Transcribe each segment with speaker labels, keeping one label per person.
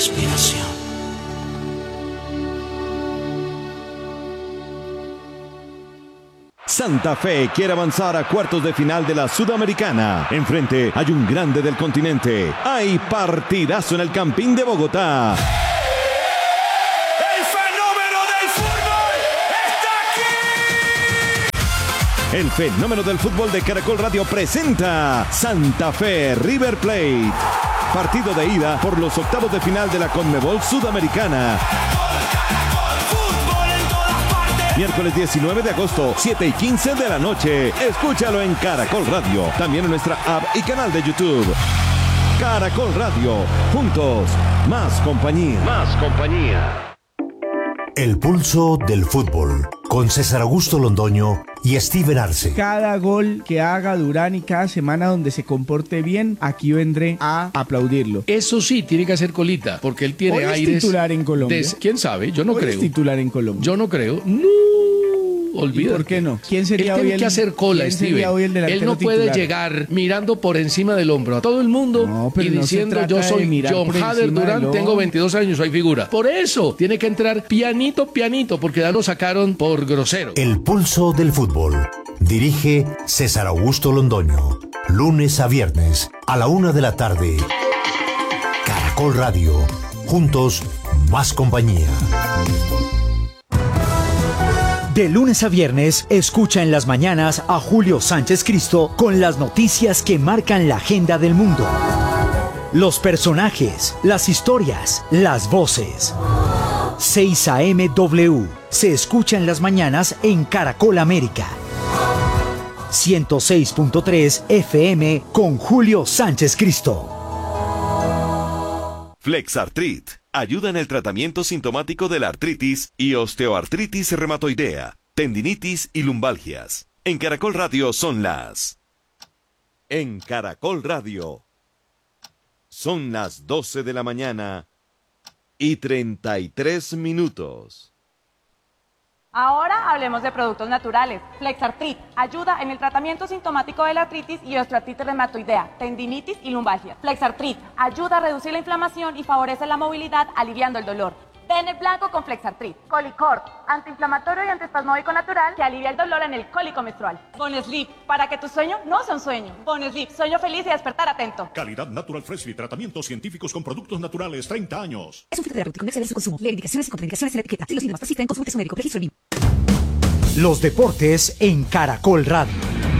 Speaker 1: respiración.
Speaker 2: Santa Fe quiere avanzar a cuartos de final de la Sudamericana. Enfrente hay un grande del continente. Hay partidazo en el Campín de Bogotá.
Speaker 3: ¡El fenómeno del fútbol está aquí!
Speaker 2: El fenómeno del fútbol de Caracol Radio presenta Santa Fe River Plate. Partido de ida por los octavos de final de la Conmebol Sudamericana. Miércoles 19 de agosto, 7:15 de la noche. Escúchalo en Caracol Radio. También en nuestra app y canal de YouTube. Caracol Radio. Juntos, más compañía.
Speaker 4: Más compañía.
Speaker 5: El pulso del fútbol. Con César Augusto Londoño y Steven Arce.
Speaker 6: Cada gol que haga Durán y cada semana donde se comporte bien, aquí vendré a aplaudirlo.
Speaker 7: Eso sí, tiene que hacer colita, porque él tiene aires...
Speaker 6: ¿Hoy es titular en Colombia?
Speaker 7: ¿Quién sabe? Yo no creo.
Speaker 6: ¿Hoy es titular en Colombia?
Speaker 7: Yo no creo. No, olvídate.
Speaker 6: ¿Por qué no? ¿Quién sería
Speaker 7: él
Speaker 6: hoy
Speaker 7: tiene que hacer cola, Steven. Él no puede llegar mirando por encima del hombro a todo el mundo y diciendo yo soy John Hader Durán, tengo 22 años, soy figura. Por eso tiene que entrar pianito, porque ya lo sacaron por grosero.
Speaker 5: El pulso del fútbol. Dirige César Augusto Londoño. Lunes a viernes a la 1 de la tarde. Caracol Radio. Juntos, más compañía.
Speaker 8: De lunes a viernes, escucha en las mañanas a Julio Sánchez Cristo con las noticias que marcan la agenda del mundo. Los personajes, las historias, las voces. 6 AM W. Se escucha en las mañanas en Caracol América. 106.3 FM con Julio Sánchez Cristo.
Speaker 2: Flexartrit. Ayuda en el tratamiento sintomático de la artritis y osteoartritis reumatoidea, tendinitis y lumbalgias. En Caracol Radio son las... En Caracol Radio. Son las 12 de la mañana y 33 minutos.
Speaker 9: Ahora hablemos de productos naturales. Flexartrit ayuda en el tratamiento sintomático de la artritis y osteoartritis reumatoidea, tendinitis y lumbalgia. Flexartrit ayuda a reducir la inflamación y favorece la movilidad, aliviando el dolor. Ven el blanco con Flexartrit. Colicort, antiinflamatorio y antiespasmódico natural que alivia el dolor en el cólico menstrual. Bonesleep, para que tu sueño no sea un sueño. Bonesleep, sueño feliz y despertar atento.
Speaker 10: Calidad Natural Freshly, tratamientos científicos con productos naturales, 30 años.
Speaker 11: Es un fitoterapéutico, no exceder su consumo. Leer indicaciones y contraindicaciones en la etiqueta. Si los síntomas persisten, consulte a su médico. Registro BIM.
Speaker 8: Los deportes en Caracol Radio.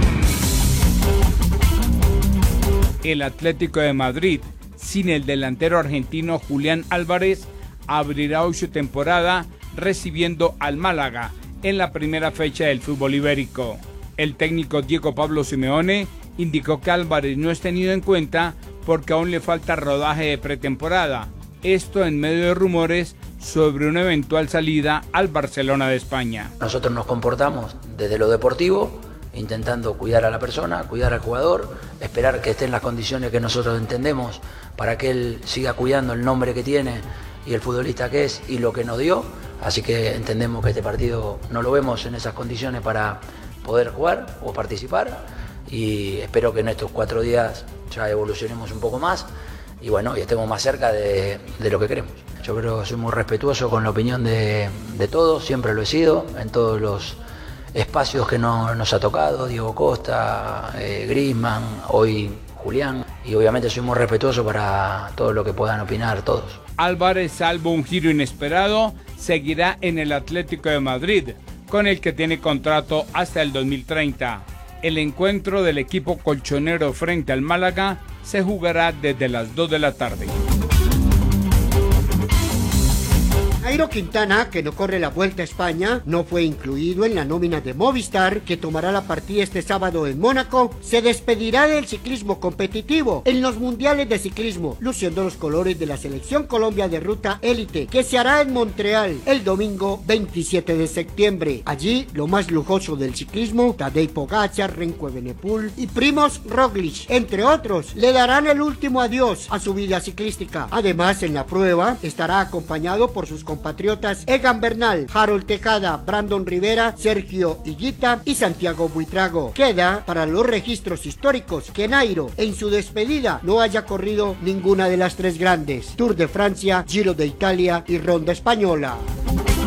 Speaker 12: El Atlético de Madrid, sin el delantero argentino Julián Álvarez, abrirá hoy su temporada recibiendo al Málaga en la primera fecha del fútbol ibérico. El técnico Diego Pablo Simeone indicó que Álvarez no es tenido en cuenta porque aún le falta rodaje de pretemporada. Esto en medio de rumores sobre una eventual salida al Barcelona de España.
Speaker 13: Nosotros nos comportamos desde lo deportivo, intentando cuidar a la persona, cuidar al jugador, esperar que esté en las condiciones que nosotros entendemos para que él siga cuidando el nombre que tiene y el futbolista que es y lo que nos dio. Así que entendemos que este partido no lo vemos en esas condiciones para poder jugar o participar, y espero que en estos 4 días ya evolucionemos un poco más y bueno, y estemos más cerca de lo que queremos. Yo creo que soy muy respetuoso con la opinión de todos, siempre lo he sido, en todos los espacios que nos ha tocado, Diego Costa, Griezmann, hoy Julián, y obviamente soy muy respetuoso para todo lo que puedan opinar todos.
Speaker 12: Álvarez, salvo un giro inesperado, seguirá en el Atlético de Madrid, con el que tiene contrato hasta el 2030. El encuentro del equipo colchonero frente al Málaga se jugará desde las 2 de la tarde.
Speaker 14: Nairo Quintana, que no corre la Vuelta a España, no fue incluido en la nómina de Movistar, que tomará la partida este sábado en Mónaco. Se despedirá del ciclismo competitivo en los mundiales de ciclismo, luciendo los colores de la Selección Colombia de Ruta Élite, que se hará en Montreal el domingo 27 de septiembre. Allí, lo más lujoso del ciclismo, Tadej Pogačar, Remco Evenepoel y Primož Roglič, entre otros, le darán el último adiós a su vida ciclística. Además, en la prueba, estará acompañado por sus compañeros compatriotas Egan Bernal, Harold Tejada, Brandon Rivera, Sergio Higuita y Santiago Buitrago. Queda para los registros históricos que Nairo en su despedida no haya corrido ninguna de las tres grandes: Tour de Francia, Giro de Italia y Ronda Española.